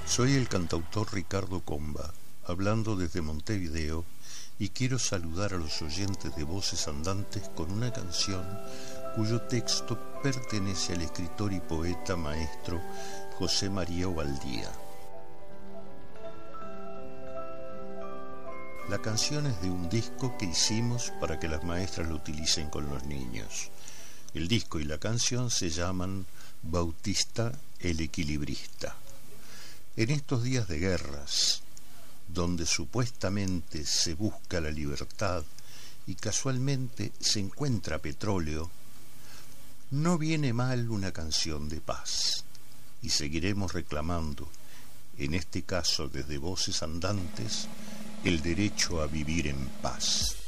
Soy el cantautor Ricardo Comba, hablando desde Montevideo, y quiero saludar a los oyentes de Voces Andantes con una canción cuyo texto pertenece al escritor y poeta maestro José María Ovaldía. La canción es de un disco que hicimos para que las maestras lo utilicen con los niños. El disco y la canción se llaman Bautista el Equilibrista. En estos días de guerras, donde supuestamente se busca la libertad y casualmente se encuentra petróleo, no viene mal una canción de paz, y seguiremos reclamando, en este caso desde Voces Andantes, el derecho a vivir en paz.